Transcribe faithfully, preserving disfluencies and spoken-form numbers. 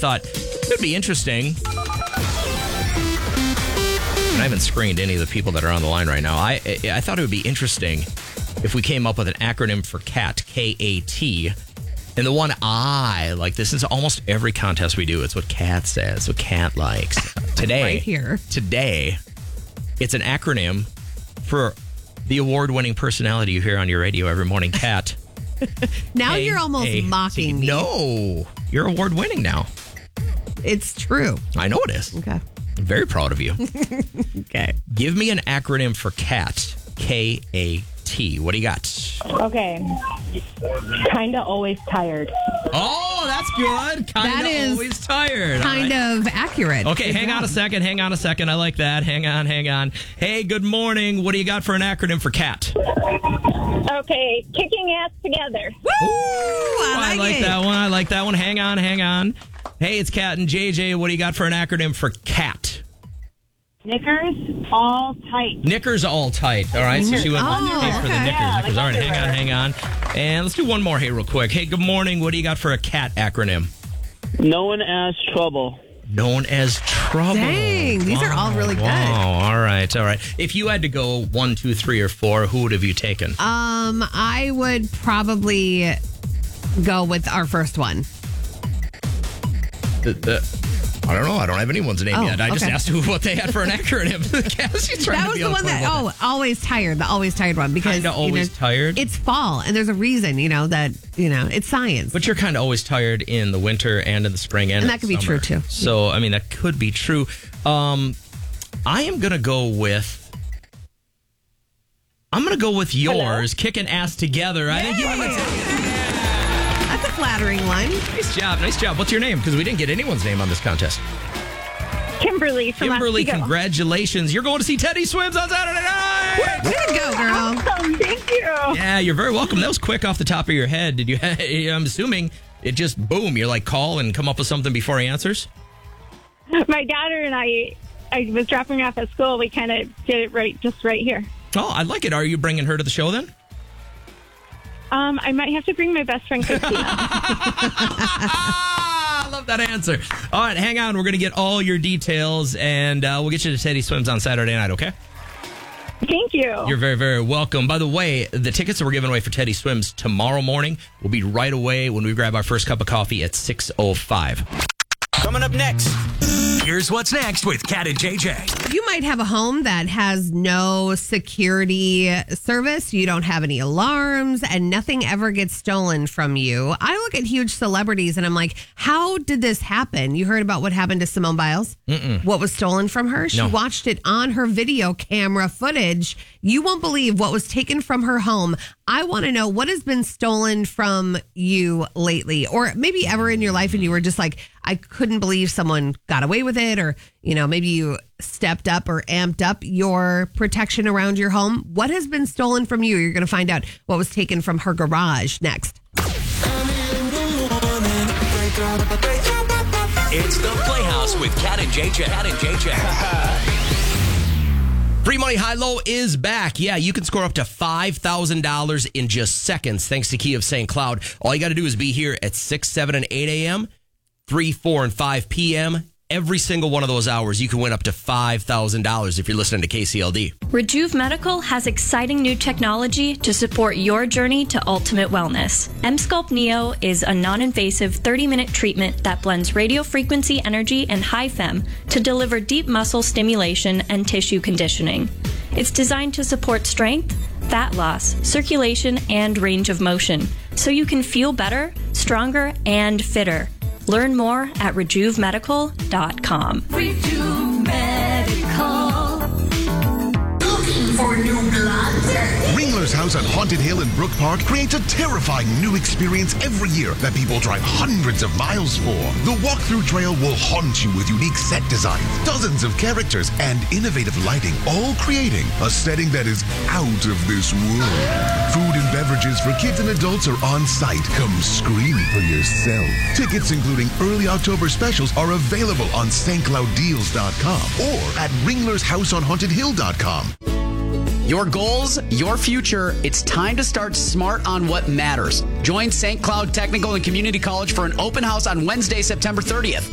thought it would be interesting. And I haven't screened any of the people that are on the line right now. I I thought it would be interesting if we came up with an acronym for CAT, K A T. And the one I like, this is almost every contest we do. It's what Kat says, what Kat likes. Today, right here. Today, it's an acronym for the award-winning personality you hear on your radio every morning, Kat. Now you're almost mocking me. No, you're award-winning now. It's true. I know it is. Okay. I'm very proud of you. Okay. Give me an acronym for CAT, K A T. What do you got? Okay. Kinda always tired. Oh, that's good. Kinda That is always tired. Kind All right. of accurate. Okay, Good hang job. on a second. Hang on a second. I like that. Hang on, hang on. Hey, good morning. What do you got for an acronym for CAT? Okay, kicking ass together. Woo! I like, I like it. that one. I like that one. Hang on, hang on. Hey, it's Kat and J J. What do you got for an acronym for CAT? Knickers all tight. Knickers all tight. All right, so she went Oh, okay, for the okay. knickers. Yeah, knickers. like All right, hang on, underwear. hang on. And let's do one more here real quick. Hey, good morning. What do you got for a CAT acronym? Known as trouble. Known as trouble. Dang, these are all really good. Wow, all right, all right. If you had to go one, two, three, or four, who would have you taken? Um, I would probably go with our first one. The, the, I don't know. I don't have anyone's name Oh, yet. I just okay. asked who what they had for an acronym. She's trying That to was be the all one that, clever. oh, always tired, the always tired one. Because, Kinda you always know, tired? It's fall, and there's a reason, you know, that, you know, it's science. But you're kind of always tired in the winter and in the spring and, And in that could the be true, summer. too. So, I mean, that could be true. Um, I am going to go with... I'm going to go with yours, kicking ass together. I think you would That's a flattering one. Nice job, nice job. What's your name? Because we didn't get anyone's name on this contest. Kimberly from Kimberly, Otsego. congratulations. You're going to see Teddy Swims on Saturday night. Way to go, girl. Awesome, thank you. Yeah, you're very welcome. That was quick off the top of your head. Did you? I'm assuming it just boom. You're like call and come up with something before he answers. My daughter and I, I was dropping her off at school. We kind of did it right, just right here. Oh, I like it. Are you bringing her to the show then? Um, I might have to bring my best friend Christina. I love that answer. All right, hang on. We're going to get all your details, and uh, we'll get you to Teddy Swims on Saturday night, okay? Thank you. You're very, very welcome. By the way, the tickets that we're giving away for Teddy Swims tomorrow morning will be right away when we grab our first cup of coffee at six oh five. Coming up next, here's what's next with Kat and J J. You might have a home that has no security service. You don't have any alarms and nothing ever gets stolen from you. I look at huge celebrities and I'm like, how did this happen? You heard about what happened to Simone Biles? Mm-mm. What was stolen from her? She No. watched it on her video camera footage. You won't believe what was taken from her home. I want to know what has been stolen from you lately, or maybe ever in your life and you were just like, I couldn't believe someone got away with it, or, you know, maybe you stepped up or amped up your protection around your home. What has been stolen from you? You're going to find out what was taken from her garage next. It's the Playhouse with Kat and J J. Kat and J J. Free Money High Low is back. Yeah, you can score up to five thousand dollars in just seconds thanks to Key of Saint Cloud. All you got to do is be here at six, seven, and eight a.m., three, four, and five p.m. Every single one of those hours, you can win up to five thousand dollars if you're listening to K C L D. Rejuve Medical has exciting new technology to support your journey to ultimate wellness. M-Sculpt Neo is a non-invasive thirty-minute treatment that blends radio frequency energy and high fem to deliver deep muscle stimulation and tissue conditioning. It's designed to support strength, fat loss, circulation, and range of motion, so you can feel better, stronger, and fitter. Learn more at rejuve medical dot com. Rejuve Medical. Looking for new blood? Ringler's House on Haunted Hill in Brook Park creates a terrifying new experience every year that people drive hundreds of miles for. The walkthrough trail will haunt you with unique set designs, dozens of characters, and innovative lighting, all creating a setting that is out of this world. Food and beverages for kids and adults are on site. Come scream for yourself. Tickets, including early October specials, are available on Saint Cloud Deals dot com or at Ringler's House on Haunted Hill dot com. Your goals, your future. It's time to start smart on what matters. Join Saint Cloud Technical and Community College for an open house on Wednesday, September thirtieth.